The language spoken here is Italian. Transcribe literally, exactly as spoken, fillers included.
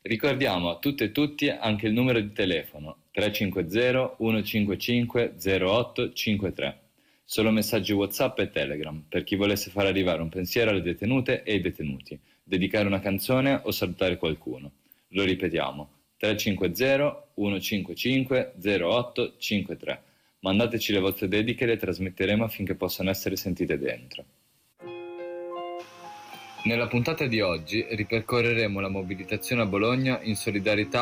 Ricordiamo a tutte e tutti anche il numero di telefono tre cinque zero uno cinque cinque zero otto cinque tre. Solo messaggi WhatsApp e Telegram per chi volesse far arrivare un pensiero alle detenute e ai detenuti, dedicare una canzone o salutare qualcuno. Lo ripetiamo, tre cinque zero uno cinque cinque zero otto cinque tre. Mandateci le vostre dediche e le trasmetteremo affinché possano essere sentite dentro. Nella puntata di oggi ripercorreremo la mobilitazione a Bologna in solidarietà